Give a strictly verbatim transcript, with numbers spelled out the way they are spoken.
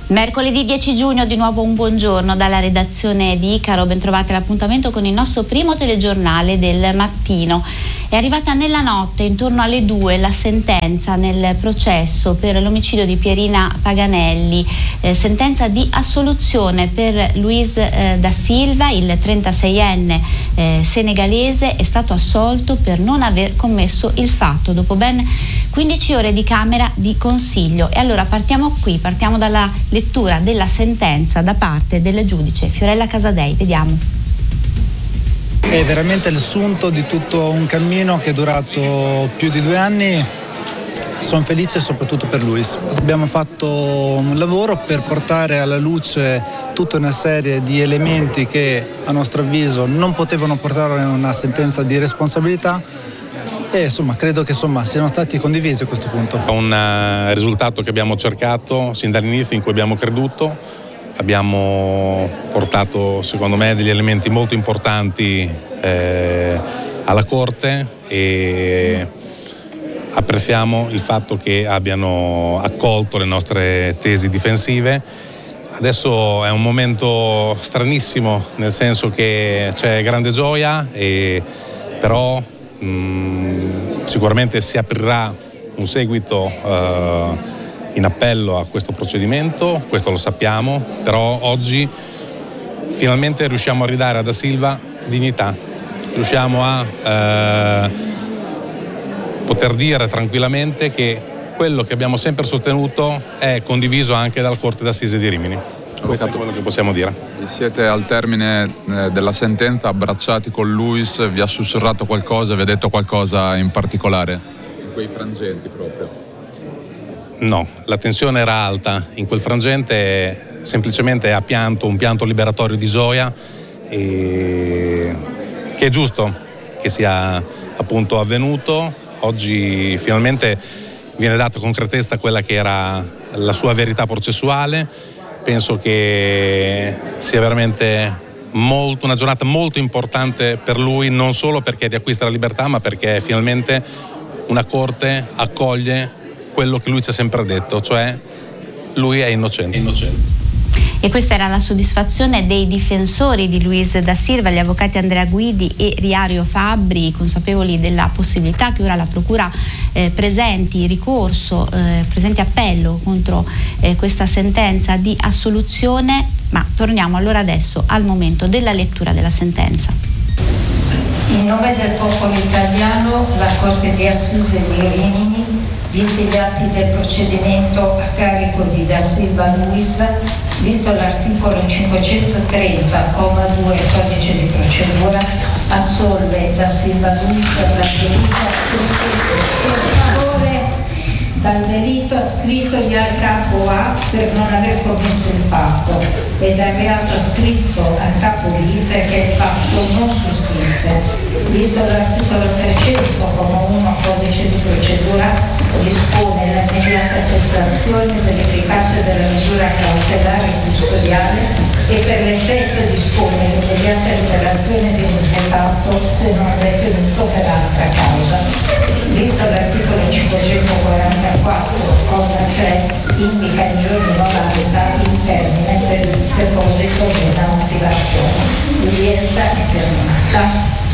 Mercoledì dieci giugno, di nuovo un buongiorno dalla redazione di Icaro. Bentrovate all'appuntamento con il nostro primo telegiornale del mattino. È arrivata nella notte, intorno alle due, la sentenza nel processo per l'omicidio di Pierina Paganelli. Eh, sentenza di assoluzione per Luis eh, da Silva, il trentaseienne eh, senegalese è stato assolto per non aver commesso il fatto dopo ben quindici ore di camera di consiglio. E allora partiamo qui, partiamo dalla lettura della sentenza da parte del giudice Fiorella Casadei. Vediamo. È veramente il sunto di tutto un cammino che è durato più di due anni. Sono felice soprattutto per Luis. Abbiamo fatto un lavoro per portare alla luce tutta una serie di elementi che a nostro avviso non potevano portare a una sentenza di responsabilità e insomma credo che insomma siano stati condivisi a questo punto. Un uh, risultato che abbiamo cercato sin dall'inizio, in cui abbiamo creduto. Abbiamo portato, secondo me, degli elementi molto importanti eh, alla Corte e apprezziamo il fatto che abbiano accolto le nostre tesi difensive. Adesso è un momento stranissimo, nel senso che c'è grande gioia, e però mh, sicuramente si aprirà un seguito eh, in appello a questo procedimento, questo lo sappiamo, però oggi finalmente riusciamo a ridare a Da Silva dignità, riusciamo a eh, poter dire tranquillamente che quello che abbiamo sempre sostenuto è condiviso anche dalla Corte d'Assise di Rimini. Questo è quello che possiamo dire. Siete al termine eh, della sentenza, abbracciati con Luis, vi ha sussurrato qualcosa, vi ha detto qualcosa in particolare? In quei frangenti proprio. No, la tensione era alta, in quel frangente semplicemente ha pianto, un pianto liberatorio di gioia, e che è giusto che sia appunto avvenuto. Oggi finalmente viene data concretezza a quella che era la sua verità processuale. Penso che sia veramente molto, una giornata molto importante per lui, non solo perché riacquista la libertà, ma perché finalmente una Corte accoglie quello che lui ci ha sempre detto, cioè lui è innocente. innocente. E questa era la soddisfazione dei difensori di Luis da Silva, gli avvocati Andrea Guidi e Riario Fabbri, consapevoli della possibilità che ora la Procura eh, presenti ricorso, eh, presenti appello contro eh, questa sentenza di assoluzione. Ma torniamo allora adesso al momento della lettura della sentenza. In nome del popolo italiano, la Corte di Assise di Rimini, visti gli atti del procedimento a carico di Da Silva Luis, visto l'articolo cinquecentotrenta, comma due codice di procedura, assolve Da Silva Luis dal delitto dal delitto ascrittogli al capo A per non aver commesso il fatto e dal reato ascritto al capo B perché il fatto non sussiste. Visto l'articolo trecento, comma uno codice di procedura, dispone l'immediata cessazione dell'efficacia della misura cautelare e custodiale e per l'effetto dispone l'immediata liberazione di un imputato se non detenuto per altra causa. Visto l'articolo cinquecentoquarantaquattro, comma tre, indica in giorni novanta il termine per il deposito di una motivazione. L'udienza è terminata.